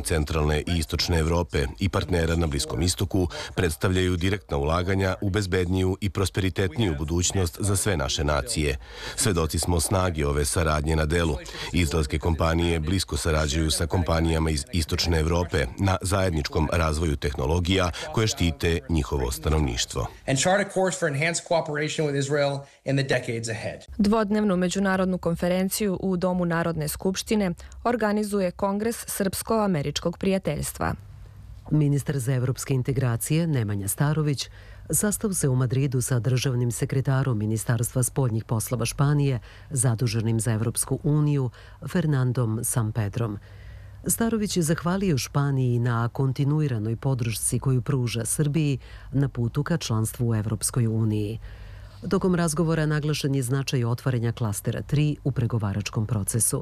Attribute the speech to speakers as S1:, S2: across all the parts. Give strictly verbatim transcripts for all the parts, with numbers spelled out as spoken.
S1: centralne i istočne Evrope i partnera na Bliskom istoku predstavljaju direktna ulaganja u bezbedniju i prosperitetniju budućnost za sve naše nacije. Svedoci smo snage ove saradnje na delu. Izraelske kompanije blisko sarađuju sa kompanijama iz istočne Evrope na zajedničkom razvoju tehnologija koje štite njihovo stanovništvo.
S2: Dvodnevnu međunarodnu konferenciju u Domu Narodne skupštine organizuje Kongres Srpsko-američkog prijateljstva.
S3: Ministar za evropske integracije Nemanja Starović sastao se u Madridu sa državnim sekretarom Ministarstva spoljnih poslova Španije, zaduženim za Evropsku uniju, Fernandom Sampedrom. Starović je zahvalio Španiji na kontinuiranoj podršci koju pruža Srbiji na putu ka članstvu u Evropskoj uniji. Tokom razgovora naglašen je značaj otvaranja klastera tri u pregovaračkom procesu.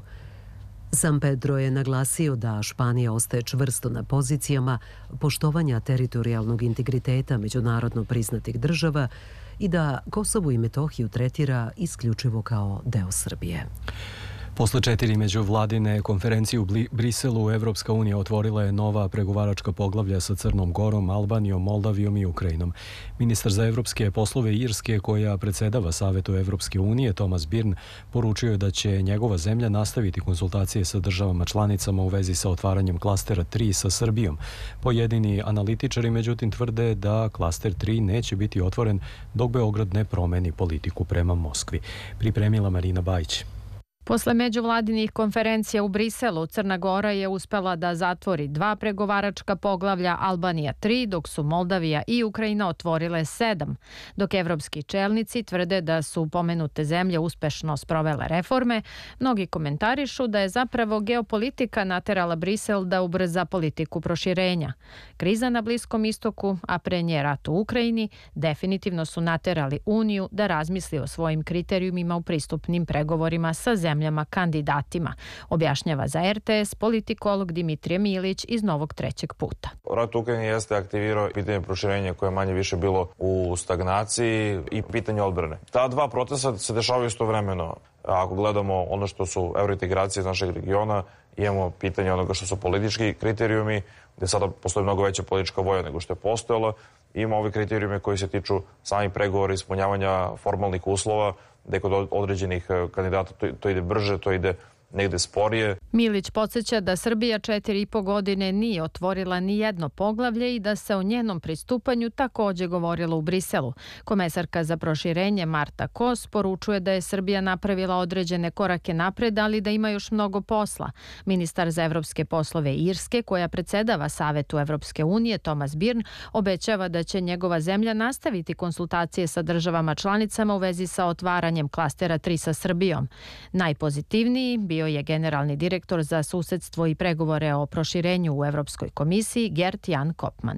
S3: Sampedro je naglasio da Španija ostaje čvrsto na pozicijama poštovanja teritorijalnog integriteta međunarodno priznatih država i da Kosovo i Metohiju tretira isključivo kao deo Srbije.
S4: Posle četiri međuvladine konferencije u Briselu, Evropska unija otvorila je nova pregovaračka poglavlja sa Crnom Gorom, Albanijom, Moldavijom i Ukrajinom. Ministar za evropske poslove Irske, koja predsedava Savetu Evropske unije, Thomas Byrne, poručio je da će njegova zemlja nastaviti konsultacije sa državama članicama u vezi sa otvaranjem klastera tri sa Srbijom. Pojedini analitičari, međutim, tvrde da klaster tri neće biti otvoren dok Beograd ne promeni politiku prema Moskvi. Pripremila Marina Bajić.
S5: Posle međuvladinih konferencija u Briselu, Crna Gora je uspela da zatvori dva pregovaračka poglavlja, Albanija tri, dok su Moldavija i Ukrajina otvorile sedam. Dok evropski čelnici tvrde da su pomenute zemlje uspešno sprovele reforme, mnogi komentarišu da je zapravo geopolitika naterala Brisel da ubrza politiku proširenja. Kriza na Bliskom istoku, a pre nje rat u Ukrajini, definitivno su naterali Uniju da razmisli o svojim kriterijumima u pristupnim pregovorima sa zemljama zemljama kandidatima, objašnjava za er te es politikolog Dimitrije Milić iz Novog trećeg puta.
S6: Rat u Ukrajini jeste aktivirao pitanje proširenja koje je manje više bilo u stagnaciji i pitanje odbrane. Ta dva procesa se dešavaju istovremeno. Ako gledamo ono što su eurointegracije iz našeg regiona, imamo pitanje onoga što su politički kriterijumi, gde sada postoji mnogo veća politička volja nego što je postojala. Ima ove kriterijume koji se tiču samih pregovora, ispunjavanja formalnih uslova, gde kod određenih kandidata to, to ide brže, to ide negde sporije.
S5: Milić podsjeća da Srbija četiri i po godine nije otvorila ni jedno poglavlje i da se o njenom pristupanju takođe govorilo u Briselu. Komesarka za proširenje Marta Kos poručuje da je Srbija napravila određene korake napred, ali da ima još mnogo posla. Ministar za evropske poslove Irske, koja predsedava Savetu Evropske unije, Thomas Byrne, obećava da će njegova zemlja nastaviti konsultacije sa državama članicama u vezi sa otvaranjem klastera tri sa Srbijom. Najpozitivniji bio je generalni direktor za susedstvo i pregovore o proširenju u Evropskoj komisiji Gert Jan Kopman.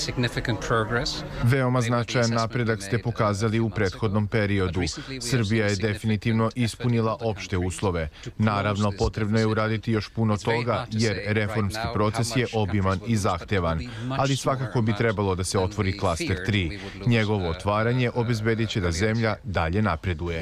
S7: Veoma značajan napredak ste pokazali u prethodnom periodu. Srbija je definitivno ispunila opšte uslove. Naravno, potrebno je uraditi još puno toga, jer reformski proces je obiman i zahtevan. Ali svakako bi trebalo da se otvori klaster tri. Njegovo otvaranje obezbedit će da zemlja dalje napreduje.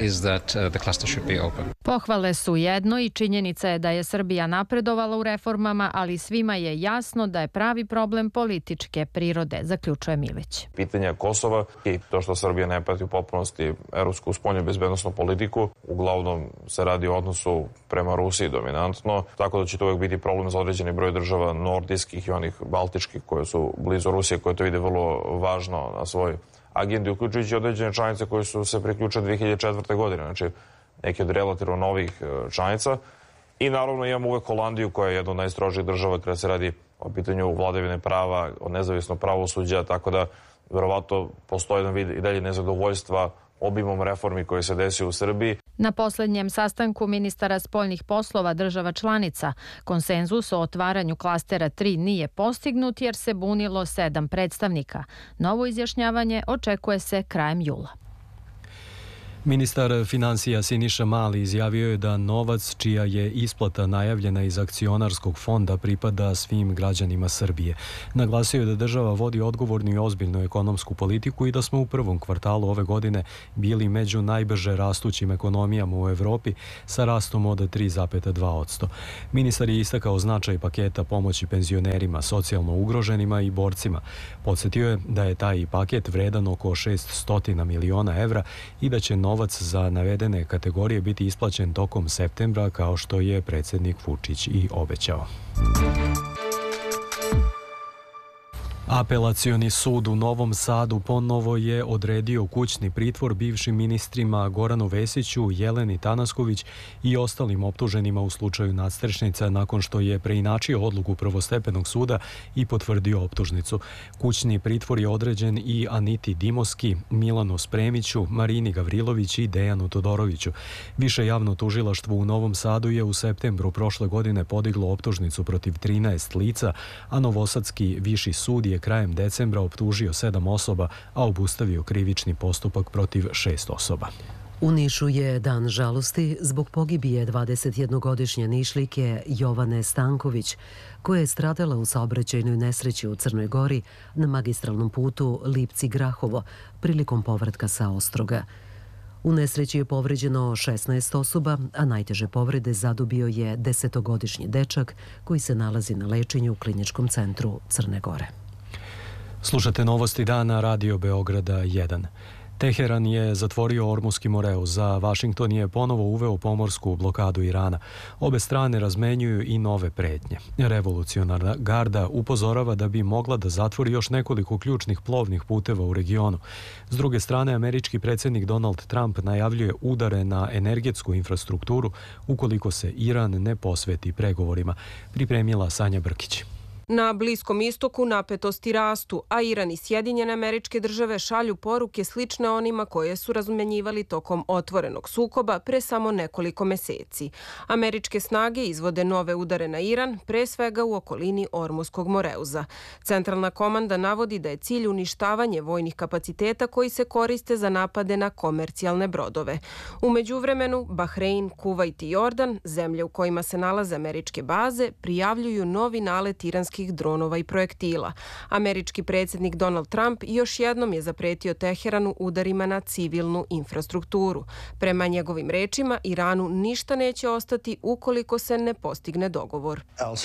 S5: Pohvale su jedno i činjenica je da je Srbija napredovala u reformama, ali svima je jasno da je pravi problem političke prirode, zaključuje Milić.
S6: Pitanja Kosova i to što Srbija ne prati u potpunosti evropsku spoljnu bezbednosnu politiku, uglavnom se radi o odnosu prema Rusiji dominantno, tako da će to uvijek biti problem za određeni broj država nordijskih i onih baltičkih koje su blizu Rusije, koje to vide vrlo važno na svoj agendi, uključujući određene članice koje su se priključile dve hiljade četvrte. godine, znači neke od relativno novih članica. I naravno imamo uvek Holandiju koja je jedna od najstrožih država kada se radi o pitanju vladavine prava, o nezavisnom pravosuđa, tako da verovatno postoji jedan vid i dalje nezadovoljstva obimom reformi koje se desio u Srbiji.
S5: Na poslednjem sastanku ministara spoljnih poslova država članica konsenzus o otvaranju klastera tri nije postignut jer se bunilo sedam predstavnika. Novo izjašnjavanje očekuje se krajem jula.
S4: Ministar financija Siniša Mali izjavio je da novac čija je isplata najavljena iz akcionarskog fonda pripada svim građanima Srbije. Naglasio je da država vodi odgovornu i ozbiljnu ekonomsku politiku i da smo u prvom kvartalu ove godine bili među najbrže rastućim ekonomijama u Evropi sa rastom od tri zarez dva posto. Ministar je istakao značaj paketa pomoći penzionerima, socijalno ugroženima i borcima. Podsjetio je da je taj paket vredan oko šesnaest miliona evra i da će novac za navedene kategorije biti isplaćen tokom septembra, kao što je predsjednik Vučić i obećao. Apelacioni sud u Novom Sadu ponovo je odredio kućni pritvor bivšim ministrima Goranu Vesiću, Jeleni Tanasković i ostalim optuženima u slučaju nadstrešnica nakon što je preinačio odluku prvostepenog suda i potvrdio optužnicu. Kućni pritvor je određen i Aniti Dimoski, Milanu Spremiću, Marini Gavrilović i Dejanu Todoroviću. Više javno tužilaštvo u Novom Sadu je u septembru prošle godine podiglo optužnicu protiv trinaest lica, a Novosadski viši sud je krajem decembra optužio sedam osoba, a obustavio krivični postupak protiv šest osoba.
S3: U Nišu je dan žalosti zbog pogibije dvadesetjednogodišnje Nišlijke Jovane Stanković, koja je stradala u saobraćajnoj nesreći u Crnoj Gori na magistralnom putu Lipci-Grahovo prilikom povratka sa Ostroga. U nesreći je povređeno šesnaest osoba, a najteže povrede zadobio je desetogodišnji dečak koji se nalazi na lečenju u Kliničkom centru Crne Gore.
S4: Slušate novosti dana Radio Beograda jedan. Teheran je zatvorio Ormuski Moreus, za Vašington je ponovo uveo pomorsku blokadu Irana. Obe strane razmenjuju i nove pretnje. Revolucionarna garda upozorava da bi mogla da zatvori još nekoliko ključnih plovnih puteva u regionu. S druge strane, američki predsjednik Donald Trump najavljuje udare na energetsku infrastrukturu ukoliko se Iran ne posveti pregovorima. Pripremila Sanja Brkić.
S8: Na Bliskom istoku napetosti rastu, a Iran i Sjedinjene Američke Države šalju poruke slične onima koje su razmenjivali tokom otvorenog sukoba pre samo nekoliko meseci. Američke snage izvode nove udare na Iran, pre svega u okolini Ormuskog Moreuza. Centralna komanda navodi da je cilj uništavanje vojnih kapaciteta koji se koriste za napade na komercijalne brodove. U međuvremenu, Bahrein, Kuvajt i Jordan, zemlje u kojima se nalaze američke baze, prijavljuju novi nalet iranskih dronova i projektila. Američki predsjednik Donald Trump još jednom je zapretio Teheranu udarima na civilnu infrastrukturu. Prema njegovim rečima, Iranu ništa neće ostati ukoliko se ne postigne dogovor.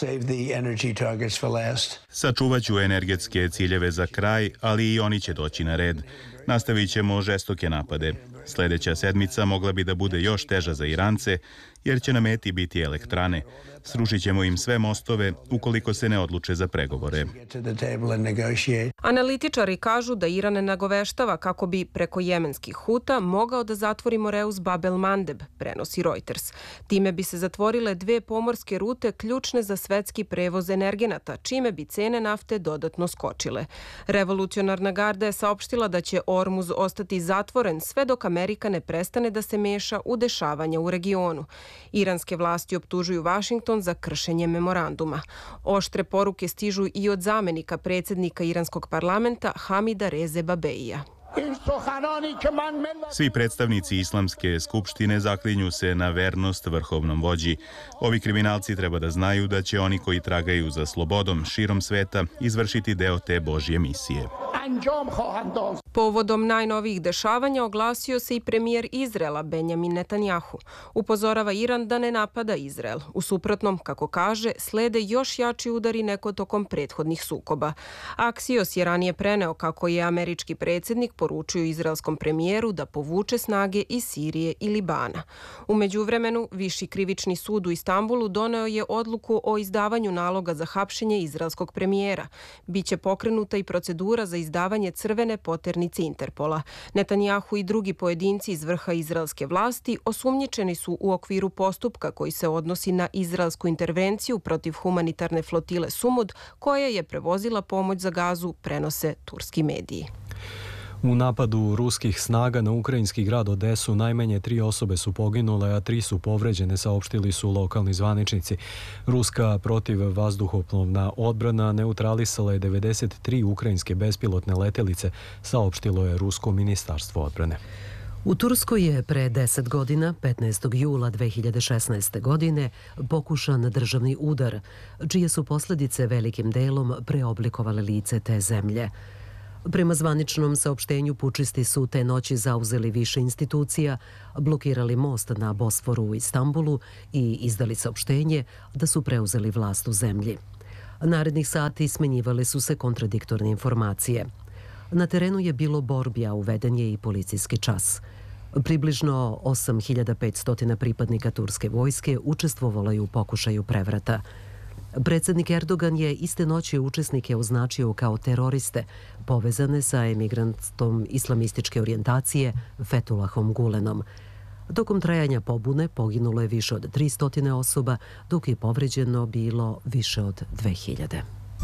S9: Sačuvaću energetske ciljeve za kraj, ali i oni će doći na red. Nastavit ćemo žestoke napade. Sljedeća sedmica mogla bi da bude još teža za Irance, jer će na meti biti elektrane. Srušit ćemo im sve mostove ukoliko se ne odluče za pregovore.
S8: Analitičari kažu da Iran ne nagoveštava kako bi preko jemenskih Huta mogao da zatvori Moreus Bab el-Mandeb, prenosi Reuters. Time bi se zatvorile dve pomorske rute ključne za svetski prevoz energenata, čime bi cene nafte dodatno skočile. Revolucionarna garda je saopštila da će Ormuz ostati zatvoren sve dok Amerika ne prestane da se meša u dešavanja u regionu. Iranske vlasti optužuju Vašington za kršenje memoranduma. Oštre poruke stižu i od zamenika predsjednika iranskog parlamenta Hamida Reze Babeija.
S9: Svi predstavnici Islamske skupštine zaklinju se na vernost vrhovnom vođi. Ovi kriminalci treba da znaju da će oni koji tragaju za slobodom širom sveta izvršiti deo te Božje misije.
S8: Povodom najnovijih dešavanja oglasio se i premijer Izraela Benjamin Netanjahu. Upozorava Iran da ne napada Izrael. U suprotnom, kako kaže, slede još jači udari neko tokom prethodnih sukoba. Axios je ranije preneo kako je američki predsjednik poručio izraelskom premijeru da povuče snage iz Sirije i Libana. U međuvremenu, Viši krivični sud u Istanbulu doneo je odluku o izdavanju naloga za hapšenje izraelskog premijera. Biće pokrenuta i procedura za izdavanje crvene poternice Interpola. Netanjahu i drugi pojedinci iz vrha izraelske vlasti osumnjičeni su u okviru postupka koji se odnosi na izraelsku intervenciju protiv humanitarne flotile Sumud, koja je prevozila pomoć za Gazu, prenose turski mediji.
S4: U napadu ruskih snaga na ukrajinski grad Odesu najmanje tri osobe su poginule, a tri su povređene, saopštili su lokalni zvaničnici. Ruska protivvazduhoplovna odbrana neutralisala je devedeset tri ukrajinske bespilotne letelice, saopštilo je Rusko ministarstvo odbrane.
S3: U Turskoj je pre deset godina, petnaestog jula dve hiljade šesnaeste. godine, pokušan državni udar, čije su posljedice velikim delom preoblikovale lice te zemlje. Prema zvaničnom saopštenju, pučisti su te noći zauzeli više institucija, blokirali most na Bosforu u Istanbulu i izdali saopštenje da su preuzeli vlast u zemlji. Narednih sati smenjivale su se kontradiktorne informacije. Na terenu je bilo borbi, a uveden je i policijski čas. Približno osam hiljada petsto pripadnika turske vojske učestvovalo je u pokušaju prevrata. Predsjednik Erdogan je iste noći učesnike označio kao teroriste, povezane sa emigrantom islamističke orijentacije Fethullahom Gulenom. Tokom trajanja pobune poginulo je više od tristo osoba, dok je povređeno bilo više od dve hiljade.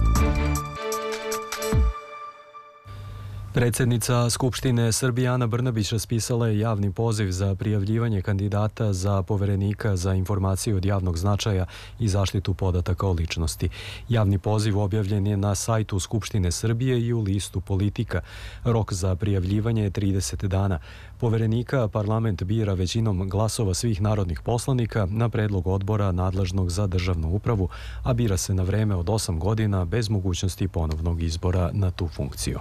S4: Predsjednica Skupštine Srbije Ana Brnabić raspisala je javni poziv za prijavljivanje kandidata za poverenika za informacije od javnog značaja i zaštitu podataka o ličnosti. Javni poziv objavljen je na sajtu Skupštine Srbije i u listu Politika. Rok za prijavljivanje je trideset dana. Poverenika parlament bira većinom glasova svih narodnih poslanika na predlog odbora nadležnog za državnu upravu, a bira se na vreme od osam godina bez mogućnosti ponovnog izbora na tu funkciju.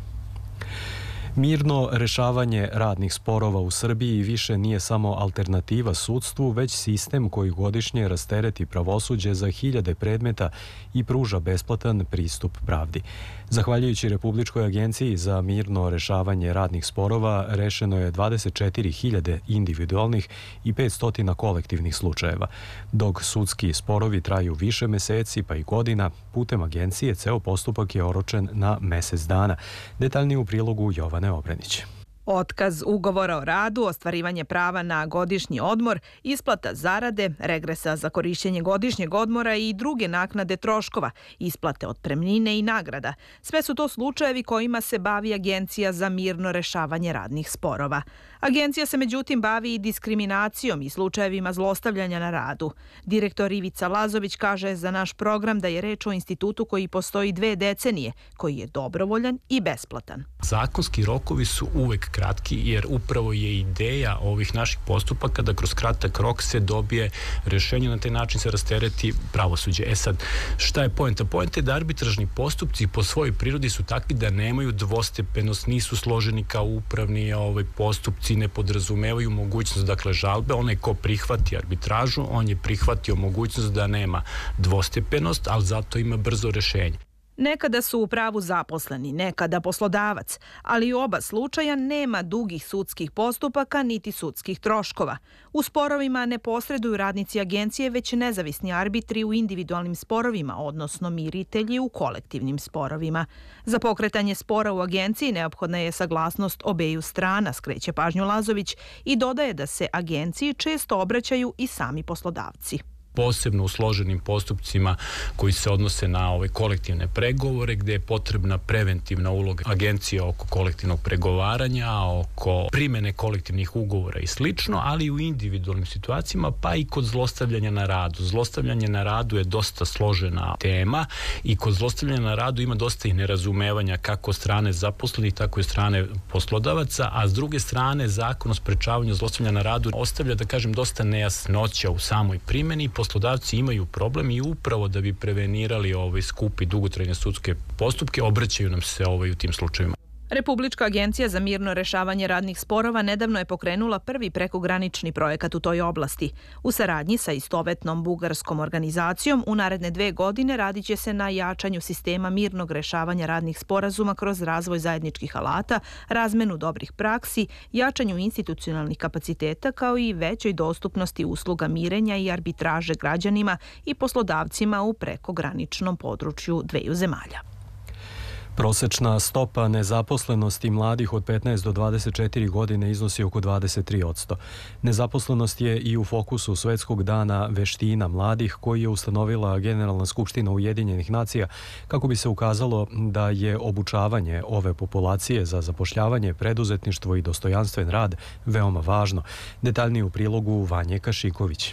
S4: Mirno rešavanje radnih sporova u Srbiji više nije samo alternativa sudstvu, već sistem koji godišnje rastereti pravosuđe za hiljade predmeta i pruža besplatan pristup pravdi. Zahvaljujući Republičkoj agenciji za mirno rešavanje radnih sporova, rešeno je dvadeset četiri hiljade individualnih i petsto kolektivnih slučajeva. Dok sudski sporovi traju više meseci pa i godina, putem agencije ceo postupak je oročen na mesec dana. Detaljnije u prilogu Jovane Obrenić.
S10: Otkaz ugovora o radu, ostvarivanje prava na godišnji odmor, isplata zarade, regresa za korišćenje godišnjeg odmora i druge naknade troškova, isplate otpremnine i nagrada. Sve su to slučajevi kojima se bavi Agencija za mirno rešavanje radnih sporova. Agencija se međutim bavi i diskriminacijom i slučajevima zlostavljanja na radu. Direktor Ivica Lazović kaže za naš program da je reč o institutu koji postoji dve decenije, koji je dobrovoljan i besplatan.
S11: Zakonski rokovi su uvek kratki, jer upravo je ideja ovih naših postupaka da kroz kratak rok se dobije rešenje, na taj način se rastereti pravosuđe. E sad, šta je poenta? Poenta je da arbitražni postupci po svojoj prirodi su takvi da nemaju dvostepenost, nisu složeni kao upravni ovaj, postupci, ne podrazumevaju mogućnost, dakle, žalbe. Onaj ko prihvati arbitražu, on je prihvatio mogućnost da nema dvostepenost, ali zato ima brzo rešenje.
S10: Nekada su u pravu zaposleni, nekada poslodavac, ali u oba slučaja nema dugih sudskih postupaka niti sudskih troškova. U sporovima ne posreduju radnici agencije, već nezavisni arbitri u individualnim sporovima, odnosno miritelji u kolektivnim sporovima. Za pokretanje spora u agenciji neophodna je saglasnost obeju strana, skreće pažnju Lazović i dodaje da se agenciji često obraćaju i sami poslodavci.
S11: Posebno u složenim postupcima koji se odnose na ove kolektivne pregovore, gde je potrebna preventivna uloga agencije oko kolektivnog pregovaranja, oko primene kolektivnih ugovora i slično, ali i u individualnim situacijama, pa i kod zlostavljanja na radu. Zlostavljanje na radu je dosta složena tema i kod zlostavljanja na radu ima dosta i nerazumevanja kako strane zaposlenih, tako i strane poslodavaca, a s druge strane Zakon o sprečavanju zlostavljanja na radu ostavlja, da kažem, dosta nejasnoća u samoj primeni. Poslodavci imaju problem i upravo da bi prevenirali ovaj skupi dugotrajne sudske postupke, obraćaju nam se ovaj u tim slučajevima.
S10: Republička agencija za mirno rešavanje radnih sporova nedavno je pokrenula prvi prekogranični projekat u toj oblasti. U saradnji sa istovetnom bugarskom organizacijom u naredne dve godine radit će se na jačanju sistema mirnog rešavanja radnih sporazuma kroz razvoj zajedničkih alata, razmenu dobrih praksi, jačanju institucionalnih kapaciteta kao i većoj dostupnosti usluga mirenja i arbitraže građanima i poslodavcima u prekograničnom području dveju zemalja.
S4: Prosečna stopa nezaposlenosti mladih od petnaest do dvadeset četiri godine iznosi oko dvadeset tri posto. Nezaposlenost je i u fokusu Svetskog dana veština mladih koji je ustanovila Generalna skupština Ujedinjenih nacija kako bi se ukazalo da je obučavanje ove populacije za zapošljavanje, preduzetništvo i dostojanstven rad veoma važno. Detaljnije u prilogu Vanje Kašiković.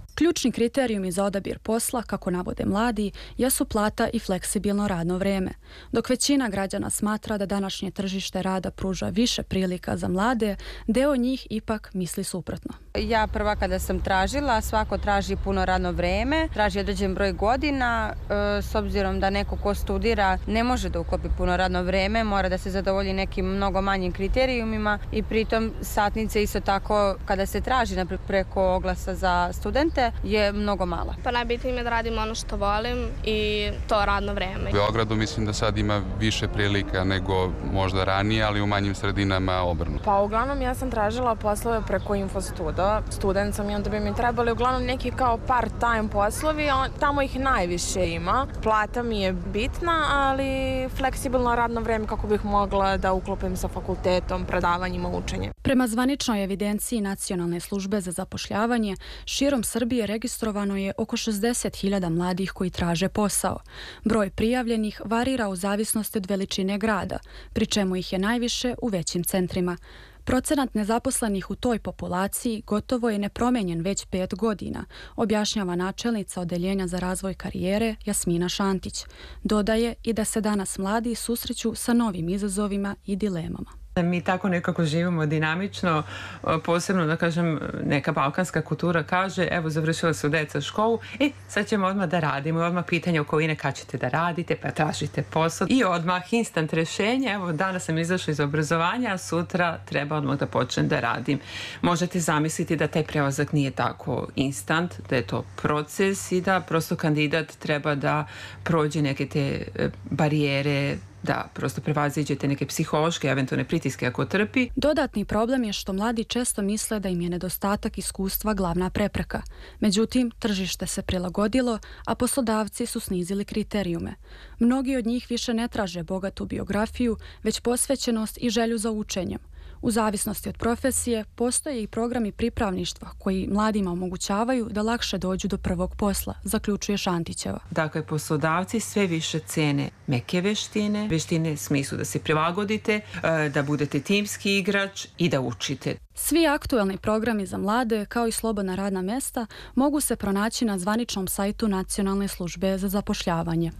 S12: Ključni kriterijumi za odabir posla, kako navode mladi, jesu plata i fleksibilno radno vreme. Dok većina građana smatra da današnje tržište rada pruža više prilika za mlade, deo njih ipak misli suprotno.
S13: Ja prva kada sam tražila, svako traži puno radno vreme, traži određen broj godina, s obzirom da neko ko studira ne može da uklopi puno radno vreme, mora da se zadovolji nekim mnogo manjim kriterijumima i pritom satnice isto tako kada se traži preko oglasa za studente je mnogo mala.
S14: Pa najbitnije je da radim ono što volim i to radno vreme.
S15: U Beogradu mislim da sad ima više prilika nego možda ranije, ali u manjim sredinama obrnuto.
S16: Pa uglavnom ja sam tražila poslove preko Infostuda. Student sam i onda bi mi trebali uglavnom neki kao part-time poslovi, a tamo ih najviše ima. Plata mi je bitna, ali fleksibilno radno vreme kako bih mogla da uklopim sa fakultetom, predavanjima, učenjem.
S12: Prema zvaničnoj evidenciji Nacionalne službe za zapošljavanje, širom Srbije registrovano je oko šezdeset hiljada mladih koji traže posao. Broj prijavljenih varira u zavisnosti od veličine grada, pri čemu ih je najviše u većim centrima. Procenat nezaposlenih u toj populaciji gotovo je nepromenjen već pet godina, objašnjava načelnica Odeljenja za razvoj karijere Jasmina Šantić. Dodaje i da se danas mladi susreću sa novim izazovima i dilemama.
S17: Mi tako nekako živimo dinamično, posebno da kažem neka balkanska kultura kaže evo završila su deca školu, e sad ćemo odmah da radimo, odmah pitanje okoline kad ćete da radite, pa tražite posao i odmah instant rješenje, evo danas sam izašla iz obrazovanja, a sutra treba odmah da počnem da radim. Možete zamisliti da taj prelazak nije tako instant, da je to proces i da prosto kandidat treba da prođe neke te barijere, da prosto prevaziđete neke psihološke, eventualne pritiske ako trpi.
S12: Dodatni problem je što mladi često misle da im je nedostatak iskustva glavna prepreka. Međutim, tržište se prilagodilo, a poslodavci su snizili kriterijume. Mnogi od njih više ne traže bogatu biografiju, već posvećenost i želju za učenjem. U zavisnosti od profesije, postoje i programi pripravništva koji mladima omogućavaju da lakše dođu do prvog posla, zaključuje Šantićeva.
S17: Dakle, poslodavci sve više cene meke veštine, veštine u smislu da se prilagodite, da budete timski igrač i da učite.
S12: Svi aktuelni programi za mlade, kao i slobodna radna mesta, mogu se pronaći na zvaničnom sajtu Nacionalne službe za zapošljavanje.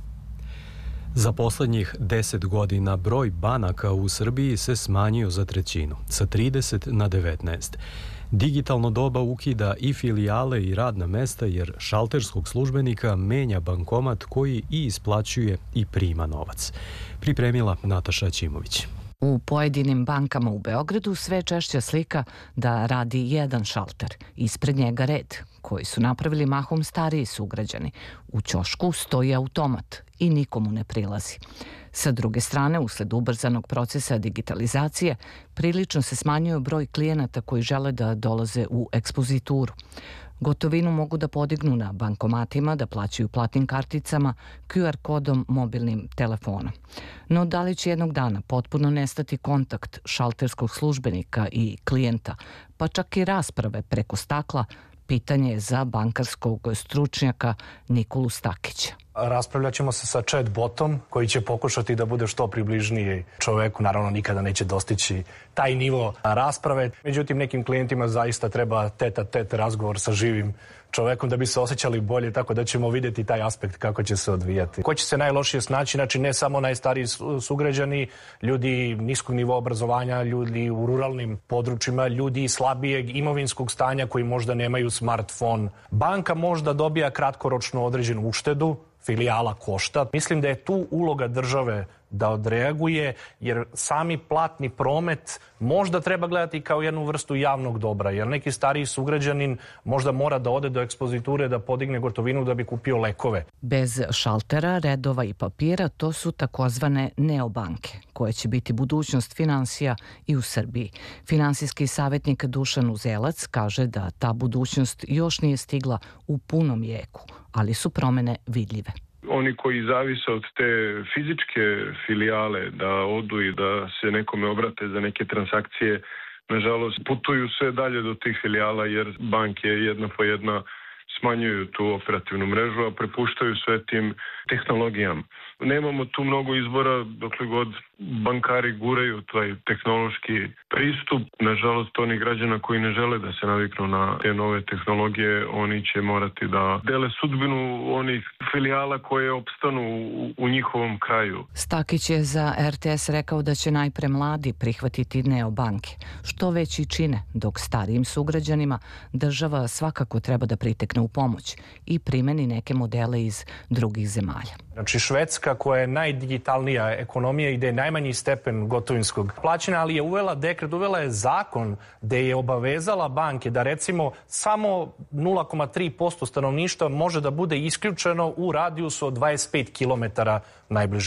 S4: Za poslednjih deset godina broj banaka u Srbiji se smanjio za trećinu, sa trideset na devetnaest. Digitalno doba ukida i filijale i radna mesta jer šalterskog službenika menja bankomat koji i isplaćuje i prima novac. Pripremila Nataša Ćimović.
S18: U pojedinim bankama u Beogradu sve češća slika da radi jedan šalter, ispred njega red, koji su napravili mahom stariji sugrađani. U ćošku stoji automat i nikomu ne prilazi. Sa druge strane, usled ubrzanog procesa digitalizacije, prilično se smanjuje broj klijenata koji žele da dolaze u ekspozituru. Gotovinu mogu da podignu na bankomatima, da plaćaju platnim karticama, Q R kodom, mobilnim telefonom. No da li će jednog dana potpuno nestati kontakt šalterskog službenika i klijenta, pa čak i rasprave preko stakla, pitanje je za bankarskog stručnjaka Nikolu Stakića.
S19: Raspravljat ćemo se sa chat botom koji će pokušati da bude što približniji čoveku. Naravno, nikada neće dostići taj nivo rasprave. Međutim, nekim klijentima zaista treba tet-a-tet razgovor sa živim čovekom da bi se osjećali bolje, tako da ćemo vidjeti taj aspekt kako će se odvijati. Ko će se najlošije snaći? Znači, ne samo najstariji sugrađani, ljudi niskog nivoa obrazovanja, ljudi u ruralnim područjima, ljudi slabijeg imovinskog stanja koji možda nemaju smartfon. Banka možda dobija kratkoročno određenu uštedu, filijala košta. Mislim da je tu uloga države da odreaguje, jer sami platni promet možda treba gledati kao jednu vrstu javnog dobra, jer neki stariji sugrađanin možda mora da ode do ekspoziture da podigne gotovinu da bi kupio lekove.
S18: Bez šaltera, redova i papira to su takozvane neobanke, koje će biti budućnost finansija i u Srbiji. Finansijski savjetnik Dušan Uzelac kaže da ta budućnost još nije stigla u punom jeku, ali su promene vidljive.
S20: Oni koji zavise od te fizičke filijale da odu i da se nekome obrate za neke transakcije, nažalost putuju sve dalje do tih filijala jer banke jedna po jedna smanjuju tu operativnu mrežu, a prepuštaju sve tim tehnologijama. Nemamo tu mnogo izbora dokle god bankari guraju taj tehnološki pristup. Nažalost, oni građana koji ne žele da se naviknu na te nove tehnologije, oni će morati da dele sudbinu onih filijala koje opstanu u, u njihovom kraju.
S18: Stakić je za er te es rekao da će najpre mladi prihvatiti neobanke, što već i čine, dok starijim sugrađanima država svakako treba da pritekne u pomoć i primeni neke modele iz drugih zemalja.
S19: Znači Švedska koja je najdigitalnija ekonomija i gde je najmanji stepen gotovinskog plaćanja, ali je uvela dekret, uvela je zakon gde je obavezala banke da recimo samo nula zarez tri posto stanovništva može da bude isključeno u radijusu od dvadeset pet kilometara najbliže